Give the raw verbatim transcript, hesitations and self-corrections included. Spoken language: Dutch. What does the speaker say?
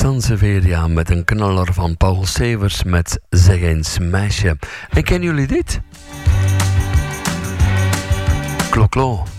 Sansevieria met een knaller van Paul Stevers met Zeg eens meisje. En kennen jullie dit? Kloklo.